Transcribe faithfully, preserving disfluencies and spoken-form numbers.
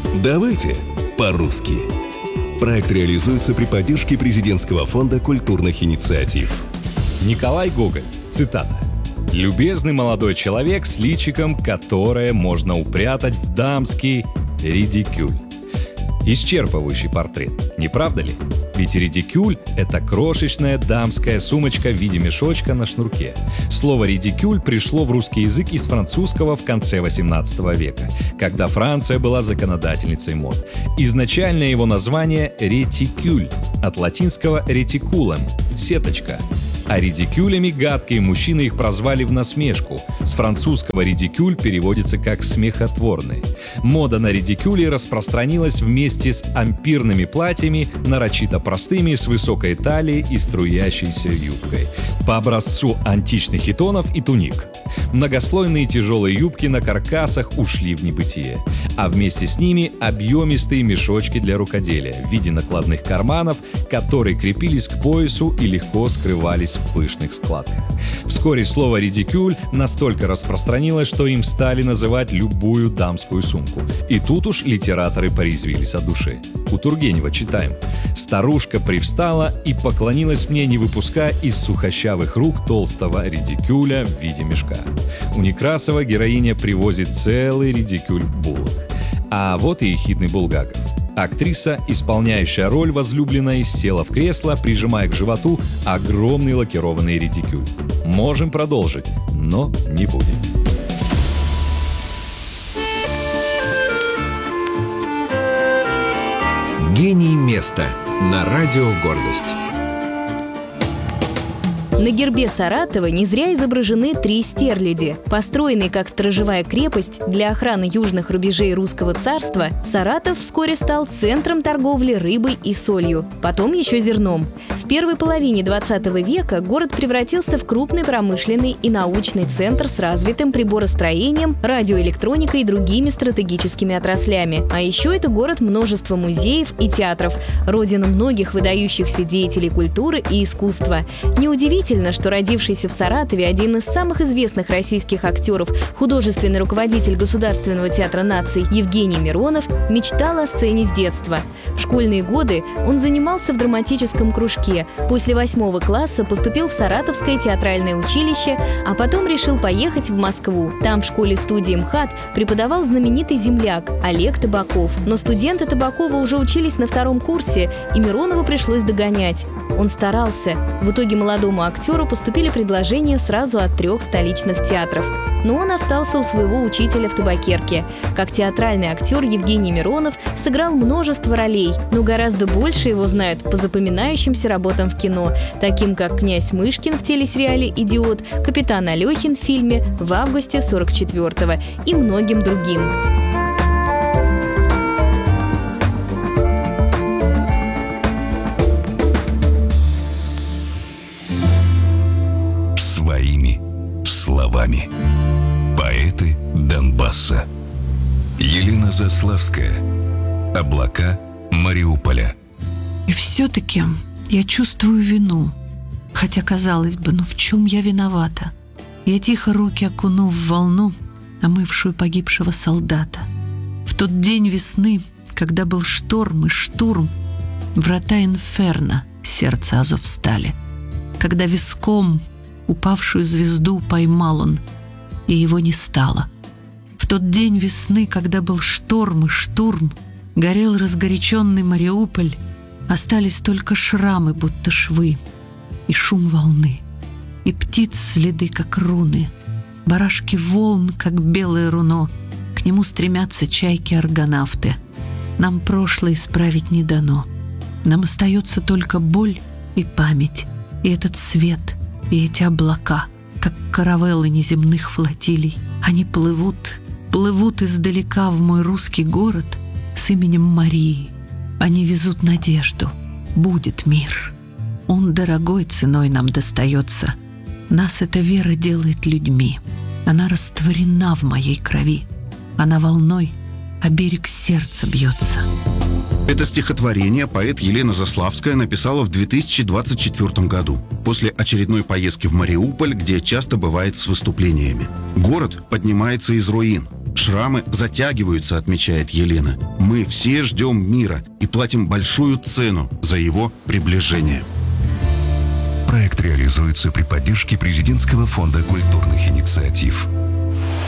Давайте по-русски. Проект реализуется при поддержке Президентского фонда культурных инициатив. Николай Гоголь. Цитата. «Любезный молодой человек с личиком, которое можно упрятать в дамский редикюль». Исчерпывающий портрет, не правда ли? Ведь редикюль – это крошечная дамская сумочка в виде мешочка на шнурке. Слово «редикюль» пришло в русский язык из французского в конце восемнадцатого века, когда Франция была законодательницей мод. Изначально его название «ретикюль» от латинского «ретикулем» – «сеточка». А редикюлями гадкие мужчины их прозвали в насмешку. С французского «редикюль» переводится как «смехотворный». Мода на редикюли распространилась вместе с ампирными платьями, нарочито простыми, с высокой талией и струящейся юбкой, по образцу античных хитонов и туник. Многослойные тяжелые юбки на каркасах ушли в небытие, а вместе с ними объемистые мешочки для рукоделия в виде накладных карманов, которые крепились к поясу и легко скрывались в пышных складках. Вскоре слово «редикюль» настолько распространилось, что им стали называть любую дамскую сумку. И тут уж литераторы порезвились от души. У Тургенева читаем: «Старушка привстала и поклонилась мне, не выпуская из сухощавых рук толстого редикюля в виде мешка». У Некрасова героиня привозит целый редикюль булок. А вот и ехидный Булгаков. Актриса, исполняющая роль возлюбленной, села в кресло, прижимая к животу огромный лакированный редикюль. Можем продолжить, но не будем. Гений места на радио «Гордость». На гербе Саратова не зря изображены три стерляди. Построенный как сторожевая крепость для охраны южных рубежей русского царства, Саратов вскоре стал центром торговли рыбой и солью, потом еще зерном. В первой половине двадцатого века город превратился в крупный промышленный и научный центр с развитым приборостроением, радиоэлектроникой и другими стратегическими отраслями. А еще это город множества музеев и театров, родина многих выдающихся деятелей культуры и искусства. Неудивительно, что родившийся в Саратове один из самых известных российских актеров, художественный руководитель Государственного театра наций Евгений Миронов, мечтал о сцене с детства. В школьные годы он занимался в драматическом кружке. После восьмого класса поступил в Саратовское театральное училище, а потом решил поехать в Москву. Там в школе-студии МХАТ преподавал знаменитый земляк Олег Табаков. Но студенты Табакова уже учились на втором курсе, и Миронову пришлось догонять. Он старался. В итоге молодому актеру поступили предложения сразу от трех столичных театров. Но он остался у своего учителя в табакерке. Как театральный актер Евгений Миронов сыграл множество ролей, но гораздо больше его знают по запоминающимся работам в кино, таким как князь Мышкин в телесериале «Идиот», капитан Алехин в фильме «В августе сорок четвёртого» и многим другим. Своими словами. Поэты Донбасса. Елена Заславская. Облака Мариуполя. И все-таки я чувствую вину. Хотя, казалось бы, ну в чем я виновата? Я тихо руки окуну в волну, омывшую погибшего солдата. В тот день весны, когда был шторм и штурм, врата инферно сердца Азовстали. Когда виском упавшую звезду поймал он, и его не стало. В тот день весны, когда был шторм и штурм, горел разгоряченный Мариуполь, остались только шрамы, будто швы, и шум волны, и птиц следы, как руны, барашки волн, как белое руно, к нему стремятся чайки-аргонавты. Нам прошлое исправить не дано, нам остается только боль и память, и этот свет, и эти облака, как каравеллы неземных флотилий. Они плывут, плывут издалека в мой русский город с именем Марии. Они везут надежду. Будет мир. Он дорогой ценой нам достается. Нас эта вера делает людьми. Она растворена в моей крови. Она волной о берег сердца бьется. Это стихотворение поэт Елена Заславская написала в две тысячи двадцать четвёртом году, после очередной поездки в Мариуполь, где часто бывает с выступлениями. Город поднимается из руин. Шрамы затягиваются, отмечает Елена. Мы все ждем мира и платим большую цену за его приближение. Проект реализуется при поддержке Президентского фонда культурных инициатив.